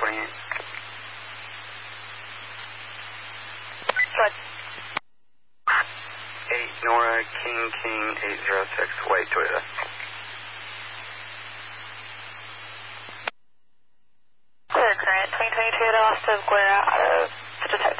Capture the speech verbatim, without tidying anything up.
calling in. What? eight Nora King King eight zero six White Toyota. Clear current twenty twenty-two at Austin Square out of Detective.